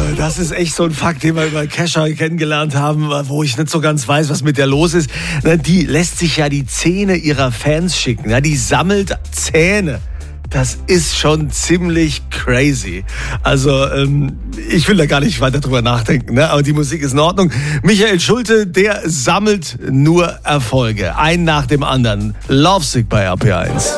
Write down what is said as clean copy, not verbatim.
Das ist echt so ein Fakt, den wir über Kesha kennengelernt haben, wo ich nicht so ganz weiß, was mit der los ist. Die lässt sich ja die Zähne ihrer Fans schicken. Die sammelt Zähne. Das ist schon ziemlich crazy. Also, ich will da gar nicht weiter drüber nachdenken, aber die Musik ist in Ordnung. Michael Schulte, der sammelt nur Erfolge. Einen nach dem anderen. Lovesick bei RPA1.